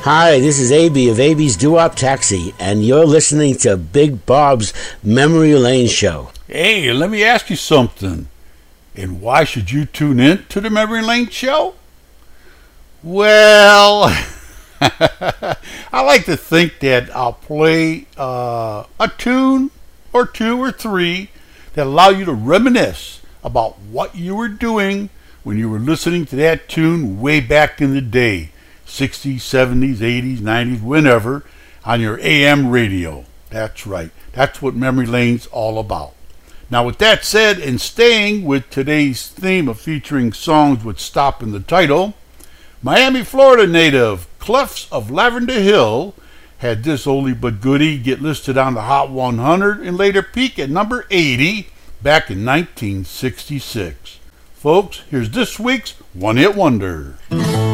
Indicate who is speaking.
Speaker 1: Hi, this is AB of AB's Doo-Wop Taxi, and you're listening to Big Bob's Memory Lane Show.
Speaker 2: Hey, let me ask you something. And why should you tune in to the Memory Lane Show? Well, I like to think that I'll play a tune or two or three that allow you to reminisce about what you were doing when you were listening to that tune way back in the day, 60s, 70s, 80s, 90s, whenever, on your AM radio. That's right. That's what Memory Lane's all about. Now, with that said, and staying with today's theme of featuring songs with stop in the title, Miami, Florida native Cliffs of Lavender Hill had this oldie but goodie get listed on the Hot 100 and later peak at number 80 back in 1966. Folks, here's this week's One Hit Wonder.